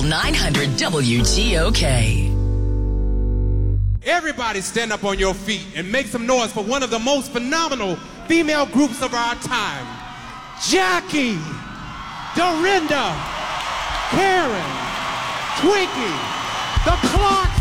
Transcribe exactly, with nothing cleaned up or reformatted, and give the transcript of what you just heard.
nine hundred W T O K. Everybody stand up on your feet and make some noise for one of the most phenomenal female groups of our time. Jackie, Dorinda, Karen, Twinkie, the Clarks.